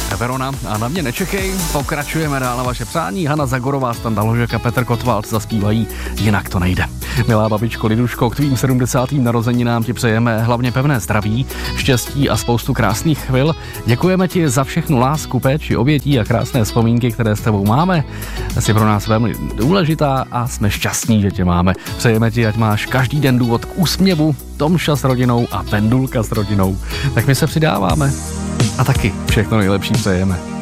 Verona a Na mě nečekej. Pokračujeme dál na vaše přání. Hana Zagorová, Standa Ložek a Petr Kotwald zaspívají Jinak to nejde. Milá babičko Liduško, k tvým 70. narozeninám ti přejeme hlavně pevné zdraví, štěstí a spoustu krásných chvil. Děkujeme ti za všechnu lásku, péči, obětí a krásné vzpomínky, které s tebou máme. Jsi pro nás velmi důležitá a jsme šťastní, že tě máme. Přejeme ti, ať máš každý den důvod k úsměvu, Tomša s rodinou a Vendulka s rodinou. Tak my se přidáváme a taky všechno nejlepší přejeme.